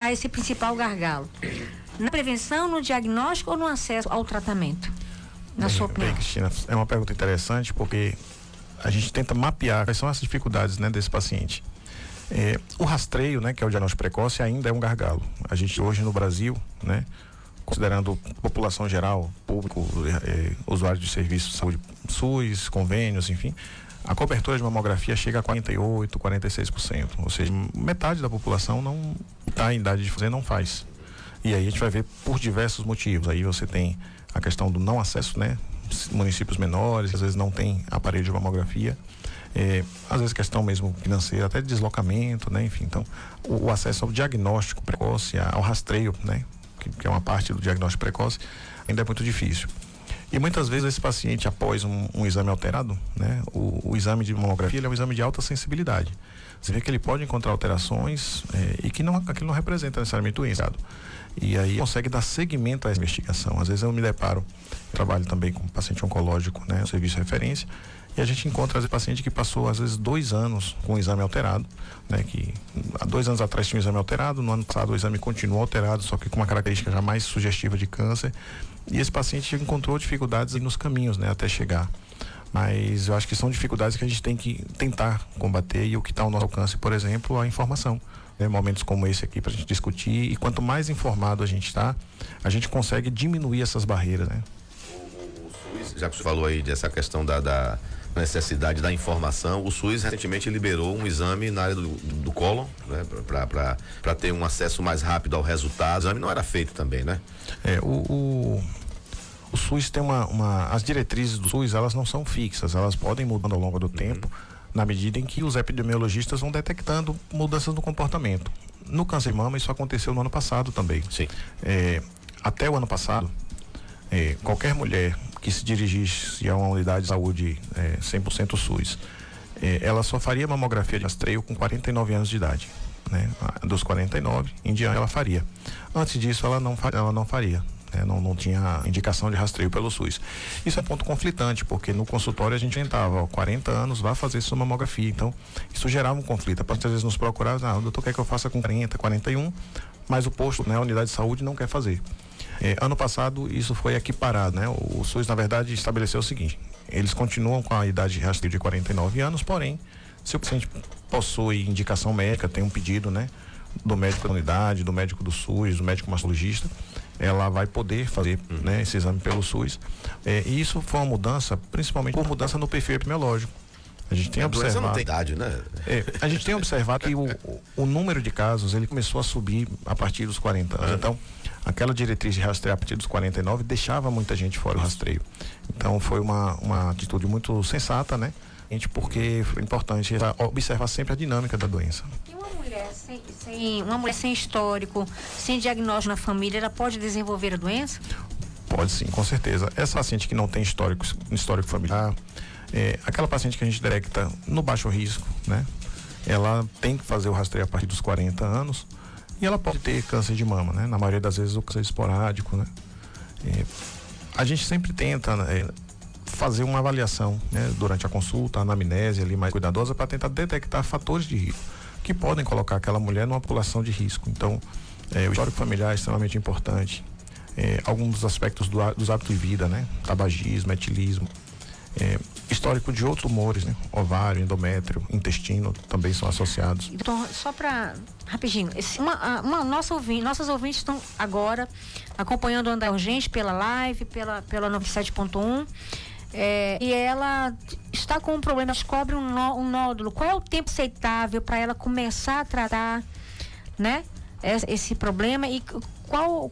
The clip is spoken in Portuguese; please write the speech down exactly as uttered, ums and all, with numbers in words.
está esse principal gargalo? Na prevenção, no diagnóstico ou no acesso ao tratamento? Na bem, sua opinião? Bem, Cristina, é uma pergunta interessante porque a gente tenta mapear quais são as dificuldades, né, desse paciente. É, o rastreio, né, que é o diagnóstico precoce, ainda é um gargalo. A gente hoje no Brasil, né, considerando população geral, público, é, usuário de serviços de saúde, SUS, convênios, enfim, a cobertura de mamografia chega a quarenta e oito, quarenta e seis por cento. Ou seja, metade da população não está em idade de fazer, não faz. E aí a gente vai ver por diversos motivos. Aí você tem a questão do não acesso, né? Municípios menores, às vezes não tem aparelho de mamografia. É, às vezes questão mesmo financeira, até de deslocamento, né? Enfim, então, o, o acesso ao diagnóstico precoce, ao rastreio, né? Que, que é uma parte do diagnóstico precoce, ainda é muito difícil. E muitas vezes esse paciente, após um, um exame alterado, né? O, o exame de mamografia, ele é um exame de alta sensibilidade. Você vê que ele pode encontrar alterações é, e que não, aquilo não representa necessariamente doença. E aí consegue dar seguimento à investigação. Às vezes eu me deparo, eu trabalho também com paciente oncológico, né? No serviço de referência, e a gente encontra às vezes paciente que passou às vezes dois anos com o exame alterado, né? Que há dois anos atrás tinha um exame alterado, no ano passado o exame continuou alterado, só que com uma característica já mais sugestiva de câncer, e esse paciente encontrou dificuldades nos caminhos, né? Até chegar. Mas eu acho que são dificuldades que a gente tem que tentar combater, e o que está ao nosso alcance, por exemplo, a informação. Né? Momentos como esse aqui para a gente discutir, e quanto mais informado a gente está, a gente consegue diminuir essas barreiras, né? O, o SUS, já que você falou aí dessa questão da, da necessidade da informação, o SUS recentemente liberou um exame na área do, do cólon, né? Para ter um acesso mais rápido ao resultado. O exame não era feito também, né? É, o... o... O SUS tem uma, uma... As diretrizes do SUS, elas não são fixas, elas podem mudando ao longo do uhum. tempo, na medida em que os epidemiologistas vão detectando mudanças no comportamento. No câncer de mama, isso aconteceu no ano passado também. Sim. É, até o ano passado, é, qualquer mulher que se dirigisse a uma unidade de saúde é, cem por cento SUS, é, ela só faria mamografia de rastreio com quarenta e nove anos de idade. Né? Dos quarenta e nove em diante ela faria. Antes disso, ela não, ela não faria. É, não, não tinha indicação de rastreio pelo SUS. Isso é um ponto conflitante, porque no consultório a gente tentava, ó, quarenta anos, vá fazer sua mamografia. Então, isso gerava um conflito. A paciente às vezes nos procurava, ah, o doutor quer que eu faça com quarenta, quarenta e um, mas o posto, né, a unidade de saúde não quer fazer. É, ano passado, isso foi equiparado, né? O, o SUS, na verdade, estabeleceu o seguinte: eles continuam com a idade de rastreio de quarenta e nove anos, porém, se o paciente possui indicação médica, tem um pedido, né, do médico da unidade, do médico do SUS, do médico mastologista, ela vai poder fazer, uhum. né, esse exame pelo SUS. É, e isso foi uma mudança, principalmente por mudança no perfil epidemiológico. A gente tem a observado. Não tem idade, né? É, a gente tem observado que o, o, o número de casos ele começou a subir a partir dos quarenta anos. Uhum. Então, aquela diretriz de rastreio a partir dos quarenta e nove deixava muita gente fora do rastreio. Então, foi uma, uma atitude muito sensata, né? Porque foi importante observar sempre a dinâmica da doença. E uma mulher sem, sem, uma mulher sem histórico, sem diagnóstico na família, ela pode desenvolver a doença? Pode sim, com certeza. Essa paciente que não tem histórico, histórico familiar, é, aquela paciente que a gente detecta no baixo risco, né? Ela tem que fazer o rastreio a partir dos quarenta anos, e ela pode ter câncer de mama, né? Na maioria das vezes o câncer esporádico, né? É, a gente sempre tenta, né, fazer uma avaliação, né, durante a consulta, a anamnese ali mais cuidadosa, para tentar detectar fatores de risco que podem colocar aquela mulher numa população de risco. Então, é, o histórico familiar é extremamente importante. É, alguns dos aspectos do, dos hábitos de vida, né, tabagismo, etilismo, é, histórico de outros tumores, né, ovário, endométrio, intestino, também são associados. Então, só para rapidinho, esse, uma, uma nossa ouvinte, nossas ouvintes estão agora acompanhando o Andar Urgente pela live, pela pela noventa e sete ponto um. É, e ela está com um problema, descobre um, nó, um nódulo. Qual é o tempo aceitável para ela começar a tratar, né, esse problema, e qual